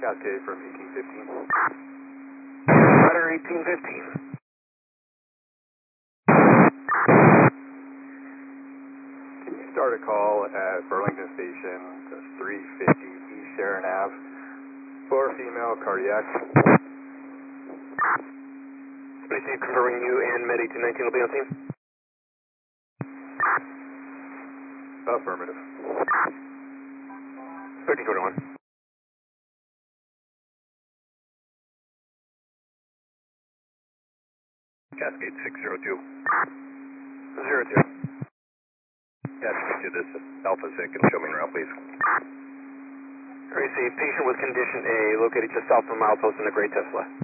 Cascade from 1815. Rider 1815. Can you start a call at Burlington Station, just 350 East Sharon Ave, for female cardiac? Please confirming you and Med 1819 will be on scene. Affirmative. 1321. Cascade 602. 02. Cascade to this Alpha Sec and show me route, please. Receive patient with condition A located just south of milepost in the Gray Tesla.